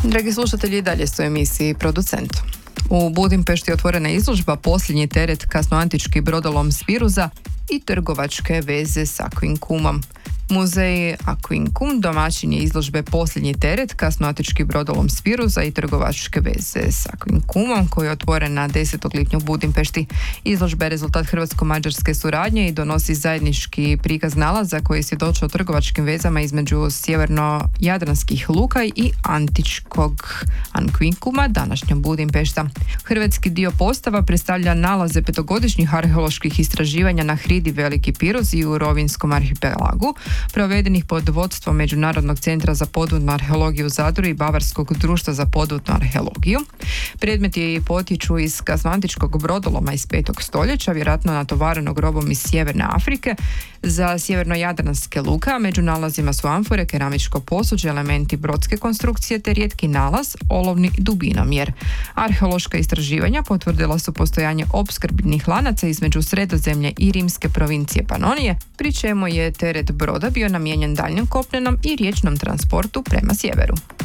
Dragi slušatelji, i dalje su u emisiji Producent. U Budimpešti je otvorena izložba Posljednji teret kasnoantički brodolom Spiruza i trgovačke veze s Aquincumom. Muzej Aquincum domaćin je izložbe Posljednji teret kasnoantički brodolom Spiruza i trgovačke veze s Aquincumom, koji je otvoren na 10. lipnja u Budimpešti. Izložba je rezultat hrvatsko-mađarske suradnje i donosi zajednički prikaz nalaza koji svjedoči o trgovačkim vezama između sjeverno-jadranskih luka i antičkog Aquincuma, današnja Budimpešta. Hrvatski dio postava predstavlja nalaze petogodišnjih arheoloških istraživanja na hridi Veliki Piruz i u Rovinjskom arhipelagu, provedenih pod vodstvom Međunarodnog centra za podvodnu arheologiju u Zadru i Bavarskog društva za podvodnu arheologiju. Predmeti potječu iz kasnoantičkog brodoloma iz 5. stoljeća, vjerojatno natovarenog robom iz Sjeverne Afrike za sjeverno-jadranske luke, a među nalazima su amfore, keramičko posuđe, elementi brodske konstrukcije te rijetki nalaz, olovni dubinomjer. Arheološka istraživanja potvrdila su postojanje opskrbnih lanaca između Sredozemlje i rimske provincije Panonije, pri čemu je teret broda bio namijenjen daljnjem kopnenom i riječnom transportu prema sjeveru.